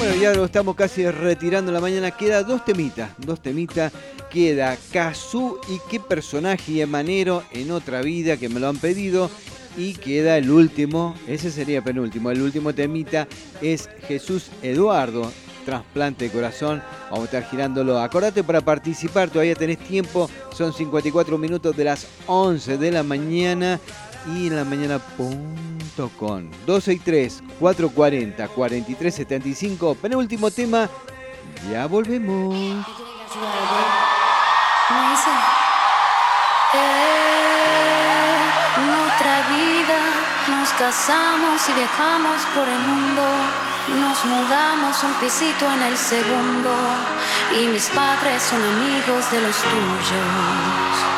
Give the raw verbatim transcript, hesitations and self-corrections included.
Bueno, ya lo estamos casi retirando la mañana. Queda dos temitas, dos temitas. Queda Cazzu y Qué personaje y Emanero en otra vida, que me lo han pedido. Y queda el último, ese sería el penúltimo. El último temita es Jesús Eduardo, trasplante de corazón. Vamos a estar girándolo. Acordate, para participar todavía tenés tiempo. Son cincuenta y cuatro minutos de las once de la mañana. Y en la mañana punto com. dos seis tres, cuatro cuatro cero, cuatro tres siete cinco. Penúltimo tema. Ya volvemos. En otra vida nos casamos y viajamos por el mundo. Nos mudamos un pisito en el segundo. Y mis padres son amigos de los tuyos.